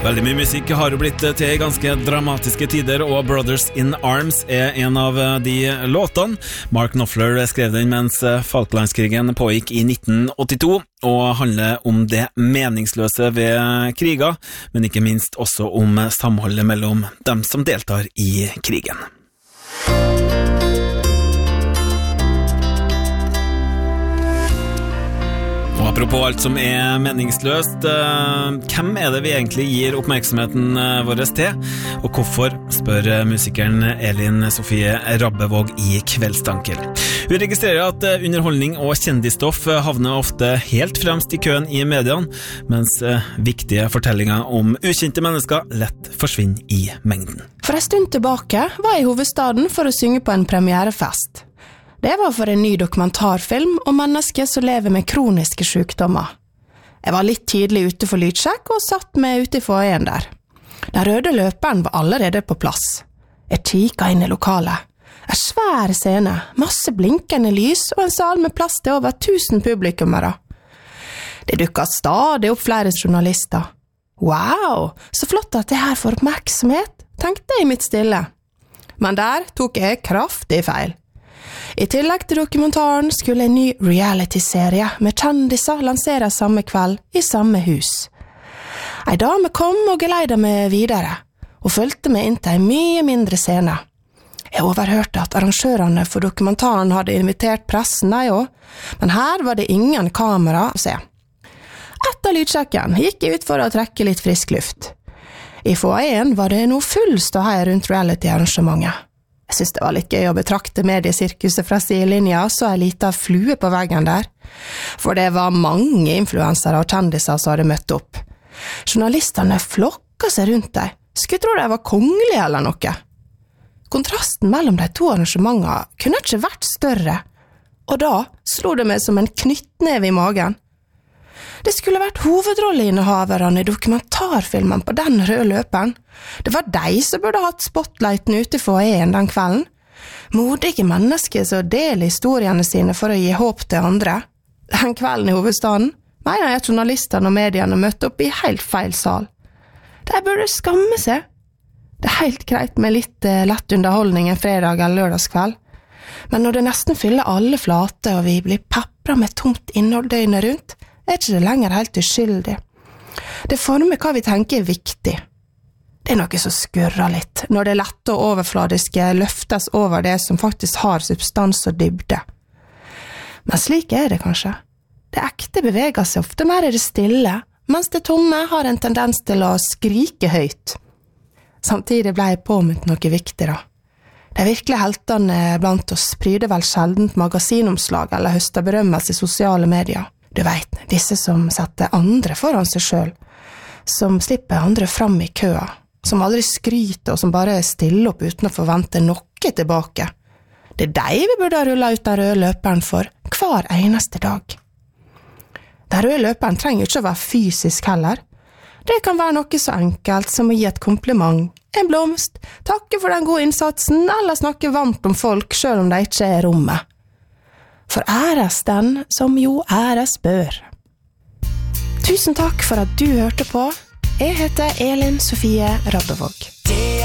Veldig mye musikk har jo blitt til I ganske dramatiske tider, og Brothers in Arms en av de låtene. Mark Knopfler skrev den mens Falklandskrigen pågikk I 1982, og handler om det meningsløse ved kriger, men ikke minst også om samholdet mellom dem som deltar I krigen. Og apropos alt som meningsløst, hvem det vi egentlig gir oppmerksomheten vår til, og hvorfor, spør musikeren Elin Sofie Rabbevåg I Kveldstankel. Hun registrerer at underholdning og kjendisstoff havner ofte helt fremst I køen I mediene, mens viktige fortellinger om ukjente mennesker lett forsvinner I mengden. For en stund tilbake var jeg I hovedstaden for å synge på en premierefest. Det var for en ny dokumentarfilm om mennesker som lever med kroniske sykdommer. Jeg var litt tidlig ute for lydsjekk og satt meg ute I foajeen der. Den røde løperen var allerede på plass. Jeg kikket inn I lokalet. En svær scene, masse blinkende lys og en sal med plass til over 1000 publikummere. Det dukket stadig opp flere journalister. Wow, så flott at det her får oppmerksomhet, tenkte jeg I mitt stille. Men der tok jeg kraftig feil. I tillegg til dokumentaren skulle en ny reality-serie med kjendiser lansere samme kveld I samme hus. En dame kom og geleide meg videre, og følte meg inn til en mye mindre scene. Jeg overhørte at arrangørene for dokumentaren hadde invitert pressen de også, men her var det ingen kamera å se. Etter lydsjekken gikk jeg ut for å trekke litt frisk luft. I foajeen var det noe full ståhei rundt reality-arrangementet. Jeg synes det var litt gøy å betrakte mediesirkuset fra sidelinja, så en liten flue på veggen der. For det var mange influensere og kjendiser som hadde møtt opp. Journalistene flokket seg rundt dem. Skulle tro de var kongelige eller noe. Kontrasten mellom de to arrangementene kunne ikke vært større, og da slo det meg som en knyttneve I magen. Det skulle vært hovedrolleinnehaverne I dokumentarfilmen på den røde løperen. Det var de som burde hatt spotlighten ute I foajeen den kvelden. Modige mennesker som deler historiene sine for å gi håp til andre. Den kvelden I hovedstaden mener jeg at journalistene og mediene møtte opp I helt feil sal. De burde skamme seg. Det helt greit med litt lett underholdning en fredag eller lørdagskveld. Men når det nesten fyller alle flate og vi blir peppret med tomt innhold døgnet rundt, ikke det lenger helt uskyldig. Det former hva vi tenker viktig. Det noe som skurrer litt, når det lette og overfladiske løftes over det som faktisk har substans og dybde. Men slik det kanskje. Det ekte beveger seg ofte mer I det stille, mens det tomme har en tendens til å skrike høyt. Samtidig ble jeg påminnet noe viktig da. De virkelige heltene blant oss pryder vel sjeldent magasinomslag eller høster berømmelse I sosiale medier. Du vet, disse som setter andre foran seg selv, som slipper andre fram I køa, som aldri skryter og som bare stiller opp uten å forvente noe tilbake. Det de vi burde rulle ut den røde løperen for hver eneste dag. Den røde løperen trenger ikke å være fysisk heller. Det kan være noe så enkelt som å gi et kompliment, en blomst, takke for den gode innsatsen, eller snakke varmt om folk selv om de ikke I rommet. For æres den som jo æres bør. Tusen takk for at du hørte på. Jeg heter Elin Sofie Rabbevåg.